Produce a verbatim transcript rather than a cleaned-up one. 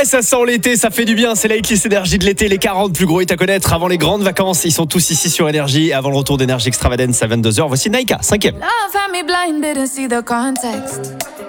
ça sent l'été, ça fait du bien. C'est la hitlist énergie de l'été, les quarante plus gros hits à connaître avant les grandes vacances. Ils sont tous ici sur Énergie. Avant le retour d'Énergie Extravagance à vingt-deux heures, voici Naika, cinquième. Love had me blinded and see the context.